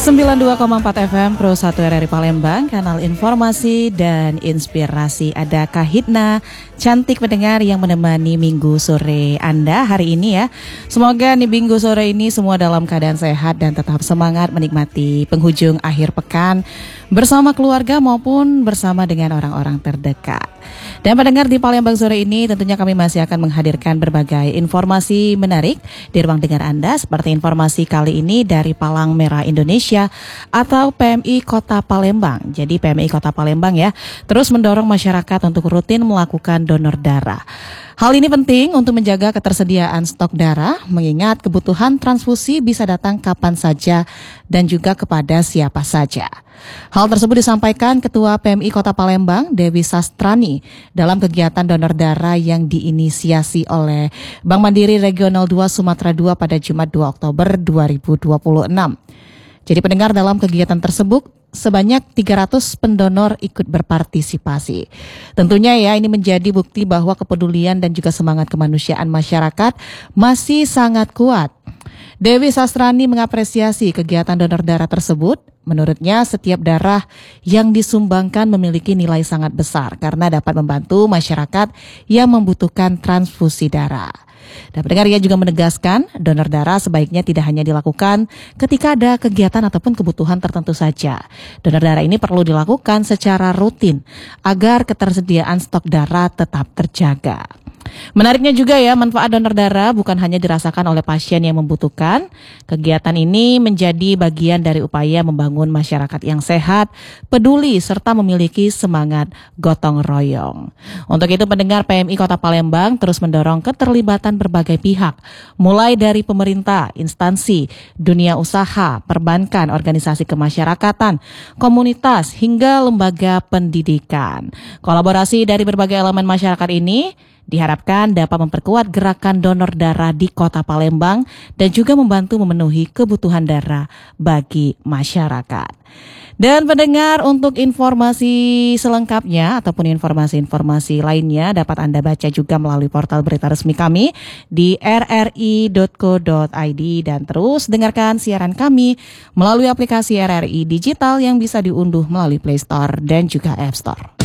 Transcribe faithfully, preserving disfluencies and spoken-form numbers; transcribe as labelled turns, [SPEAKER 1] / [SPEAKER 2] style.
[SPEAKER 1] sembilan puluh dua koma empat F M Pro satu R R I Palembang, kanal informasi dan inspirasi. Ada Kak Hidna, cantik pendengar yang menemani minggu sore Anda hari ini ya. Semoga nih minggu sore ini semua dalam keadaan sehat dan tetap semangat menikmati penghujung akhir pekan bersama keluarga maupun bersama dengan orang-orang terdekat. Dan pendengar di Palembang sore ini tentunya kami masih akan menghadirkan berbagai informasi menarik di ruang dengar Anda, seperti informasi kali ini dari Palang Merah Indonesia atau P M I Kota Palembang. Jadi P M I Kota Palembang ya terus mendorong masyarakat untuk rutin melakukan donor darah. Hal ini penting untuk menjaga ketersediaan stok darah, mengingat kebutuhan transfusi bisa datang kapan saja dan juga kepada siapa saja. Hal tersebut disampaikan Ketua P M I Kota Palembang, Dewi Sastrani, dalam kegiatan donor darah yang diinisiasi oleh Bank Mandiri Regional dua Sumatera dua pada Jumat dua Oktober dua ribu dua puluh enam. Jadi pendengar, dalam kegiatan tersebut sebanyak tiga ratus pendonor ikut berpartisipasi. Tentunya ya ini menjadi bukti bahwa kepedulian dan juga semangat kemanusiaan masyarakat masih sangat kuat. Dewi Sastrani mengapresiasi kegiatan donor darah tersebut. Menurutnya setiap darah yang disumbangkan memiliki nilai sangat besar karena dapat membantu masyarakat yang membutuhkan transfusi darah. Dan pendengar, ia juga menegaskan donor darah sebaiknya tidak hanya dilakukan ketika ada kegiatan ataupun kebutuhan tertentu saja. Donor darah ini perlu dilakukan secara rutin agar ketersediaan stok darah tetap terjaga. Menariknya juga ya, manfaat donor darah bukan hanya dirasakan oleh pasien yang membutuhkan. Kegiatan ini menjadi bagian dari upaya membangun masyarakat yang sehat, peduli, serta memiliki semangat gotong royong. Untuk itu pendengar, P M I Kota Palembang terus mendorong keterlibatan berbagai pihak, mulai dari pemerintah, instansi, dunia usaha, perbankan, organisasi kemasyarakatan, komunitas, hingga lembaga pendidikan. Kolaborasi dari berbagai elemen masyarakat ini diharapkan dapat memperkuat gerakan donor darah di Kota Palembang dan juga membantu memenuhi kebutuhan darah bagi masyarakat. Dan pendengar, untuk informasi selengkapnya ataupun informasi-informasi lainnya dapat Anda baca juga melalui portal berita resmi kami di r r i dot co dot i d, dan terus dengarkan siaran kami melalui aplikasi R R I Digital yang bisa diunduh melalui Play Store dan juga App Store.